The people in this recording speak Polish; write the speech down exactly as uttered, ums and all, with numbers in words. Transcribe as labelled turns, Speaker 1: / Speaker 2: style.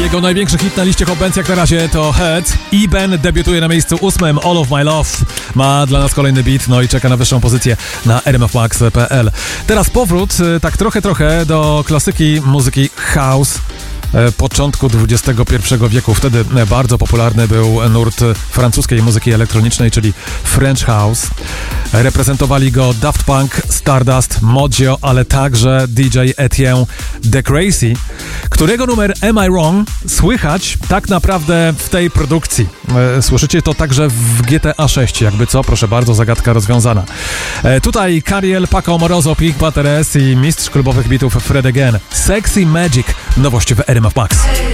Speaker 1: Jego największy hit na liście Hot jak na razie to Head. Eben debiutuje na miejscu ósmym. All of My Love ma dla nas kolejny beat, no i czeka na wyższą pozycję na r m f max kropka p l. Teraz powrót, tak trochę, trochę do klasyki muzyki house początku dwudziestego pierwszego wieku. Wtedy bardzo popularny był nurt francuskiej muzyki elektronicznej, czyli French House. Reprezentowali go Daft Punk, Stardust, Mojo, ale także D J Etienne De Crazy, którego numer Am I Wrong słychać tak naprawdę w tej produkcji. Słyszycie to także w G T A sześć, jakby co, proszę bardzo, zagadka rozwiązana. Tutaj Cariel, Paco Moroso, Pink Pateres i mistrz klubowych bitów Fred Again. Sexy Magic, nowość w R M F Max.